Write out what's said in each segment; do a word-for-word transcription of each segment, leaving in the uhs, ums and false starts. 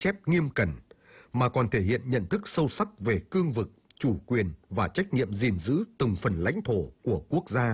chép nghiêm cẩn, mà còn thể hiện nhận thức sâu sắc về cương vực, chủ quyền và trách nhiệm gìn giữ từng phần lãnh thổ của quốc gia.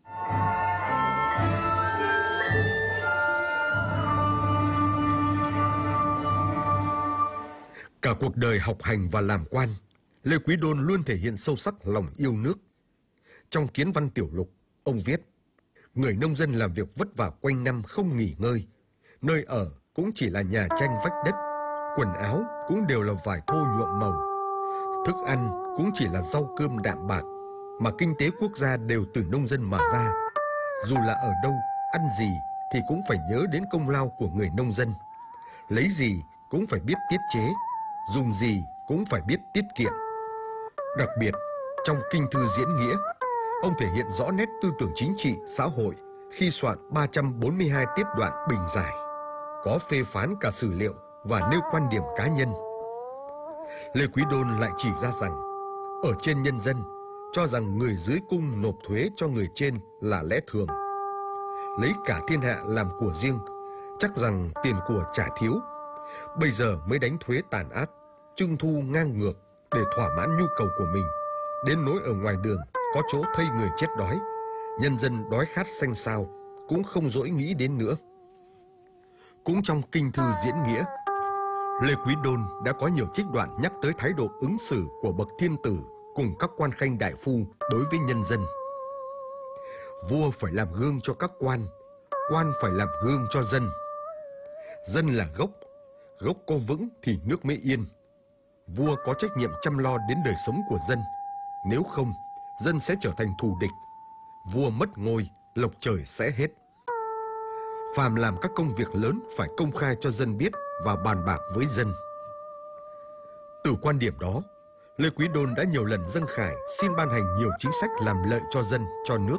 Cả cuộc đời học hành và làm quan, Lê Quý Đôn luôn thể hiện sâu sắc lòng yêu nước. Trong Kiến văn tiểu lục, ông viết: người nông dân làm việc vất vả quanh năm không nghỉ ngơi, nơi ở cũng chỉ là nhà tranh vách đất, quần áo cũng đều là vải thô nhuộm màu, thức ăn cũng chỉ là rau cơm đạm bạc, mà kinh tế quốc gia đều từ nông dân mà ra. Dù là ở đâu, ăn gì thì cũng phải nhớ đến công lao của người nông dân. Lấy gì cũng phải biết tiết chế, dùng gì cũng phải biết tiết kiệm. Đặc biệt, trong Kinh thư Diễn Nghĩa, ông thể hiện rõ nét tư tưởng chính trị, xã hội khi soạn ba trăm bốn mươi hai tiết đoạn bình giải, có phê phán cả sử liệu và nêu quan điểm cá nhân. Lê Quý Đôn lại chỉ ra rằng, ở trên nhân dân cho rằng người dưới cung nộp thuế cho người trên là lẽ thường. Lấy cả thiên hạ làm của riêng, chắc rằng tiền của trả thiếu. Bây giờ mới đánh thuế tàn ác, trưng thu ngang ngược để thỏa mãn nhu cầu của mình. Đến nỗi ở ngoài đường có chỗ thây người chết đói, nhân dân đói khát xanh xao cũng không dỗi nghĩ đến nữa. Cũng trong Kinh thư Diễn Nghĩa, Lê Quý Đôn đã có nhiều trích đoạn nhắc tới thái độ ứng xử của bậc thiên tử cùng các quan khanh đại phu đối với nhân dân. Vua phải làm gương cho các quan, quan phải làm gương cho dân. Dân là gốc, gốc có vững thì nước mới yên. Vua có trách nhiệm chăm lo đến đời sống của dân, nếu không, dân sẽ trở thành thù địch. Vua mất ngôi, lộc trời sẽ hết. Phàm làm các công việc lớn phải công khai cho dân biết và bàn bạc với dân. Từ quan điểm đó, Lê Quý Đôn đã nhiều lần dâng khải xin ban hành nhiều chính sách làm lợi cho dân, cho nước.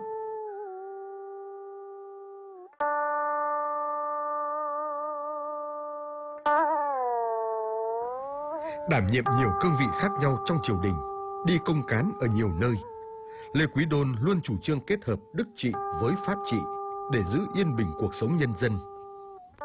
Đảm nhiệm nhiều cương vị khác nhau trong triều đình, đi công cán ở nhiều nơi, Lê Quý Đôn luôn chủ trương kết hợp đức trị với pháp trị để giữ yên bình cuộc sống nhân dân.